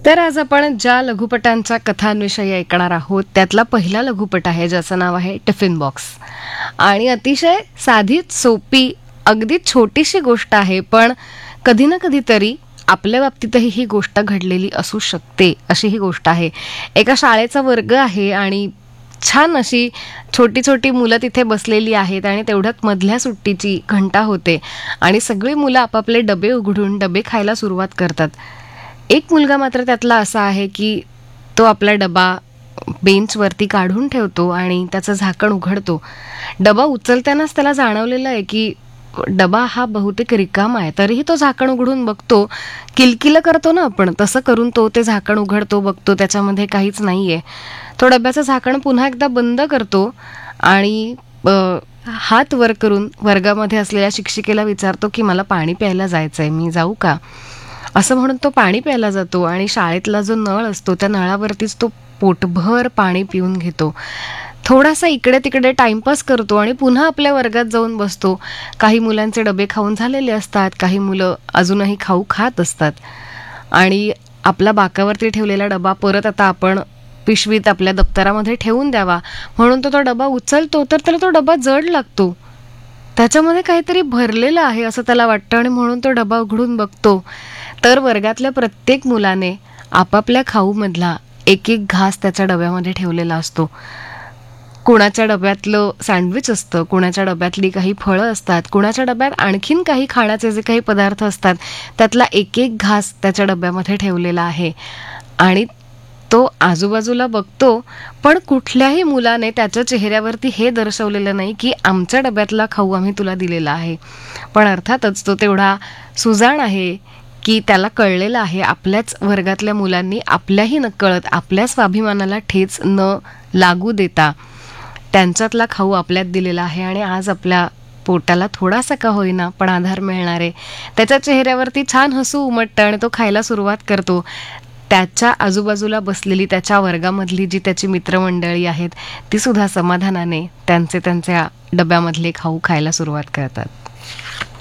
तर आज आपण ज्या लघुपटांच्या कथांविषयी ऐकणार आहोत त्यातला पहिला लघुपट आहे ज्याचं नाव आहे टिफिन बॉक्स. आणि अतिशय साधीच सोपी अगदी छोटीशी गोष्ट आहे, पण कधी ना कधीतरी आपल्या बाबतीतही ही गोष्ट घडलेली असू शकते अशी ही गोष्ट आहे. एका शाळेचा वर्ग आहे आणि छान अशी छोटी छोटी मुलं तिथे बसलेली आहेत आणि तेवढ्यात मधल्या सुट्टीची घंटा होते आणि सगळी मुलं आपापले डबे उघडून डबे खायला सुरुवात करतात. एक मुलगा मात्र त्यातला असा आहे की तो आपला डबा बेंचवरती काढून ठेवतो आणि त्याचं झाकण उघडतो. डबा उचलतानाच त्याला जाणवलेलं आहे की डबा हा बहुतेक रिकामा आहे, तरीही तो झाकण उघडून बघतो. किलकिलं करतो ना आपण, तसं करून तो ते झाकण उघडतो, बघतो त्याच्यामध्ये काहीच नाहीये. तो डब्याचं झाकण पुन्हा एकदा बंद करतो आणि हात वर करून वर्गामध्ये असलेल्या शिक्षिकेला विचारतो की मला पाणी प्यायला जायचंय, मी जाऊ का? असं म्हणून तो पाणी प्यायला जातो आणि शाळेतला जो नळ असतो त्या नळावरतीच तो पोटभर पाणी पिऊन घेतो. थोडासा इकडे तिकडे टाइमपास करतो आणि पुन्हा आपल्या वर्गात जाऊन बसतो. काही मुलांचे डबे खाऊन झालेले असतात, काही मुलं अजूनही खाऊ खात असतात आणि आपला बाकावरती ठेवलेला डबा परत आता आपण पिशवीत आपल्या दप्तरामध्ये ठेवून द्यावा म्हणून तो डबा उचलतो, तर त्याला तो डबा जड लागतो. त्याच्यामध्ये काहीतरी भरलेलं आहे असं त्याला वाटतं आणि म्हणून तो डबा उघडून बघतो, तर वर्गातल्या प्रत्येक मुलाने आपापल्या खाऊमधला एक एक घास त्याच्या डब्यामध्ये ठेवलेला असतो. कुणाच्या डब्यातलं सँडविच असतं, कुणाच्या डब्यातली काही फळं असतात, कुणाच्या डब्यात आणखीन काही खाण्याचे जे काही पदार्थ असतात त्यातला एक एक घास त्याच्या डब्यामध्ये ठेवलेला आहे. आणि तो आजूबाजूला बघतो, पण कुठल्याही मुलाने त्याच्या चेहऱ्यावरती हे दर्शवलेलं नाही की आमच्या डब्यातला खाऊ आम्ही तुला दिलेला आहे. पण अर्थातच तो तेवढा सुजाण आहे की त्याला कळलेलं आहे आपल्याच वर्गातल्या मुलांनी आपल्याही नकळत आपल्या स्वाभिमानाला ठेच न लागू देता त्यांच्यातला खाऊ आपल्यात दिलेला आहे आणि आज आपल्या पोटाला थोडासा का होईना पण आधार मिळणार आहे. त्याच्या चेहऱ्यावरती छान हसू उमटतं आणि तो खायला सुरुवात करतो. त्याच्या आजूबाजूला बसलेली त्याच्या वर्गामधली जी त्याची मित्रमंडळी आहेत ती सुद्धा समाधानाने त्यांच्या डब्यामधले खाऊ खायला सुरुवात करतात.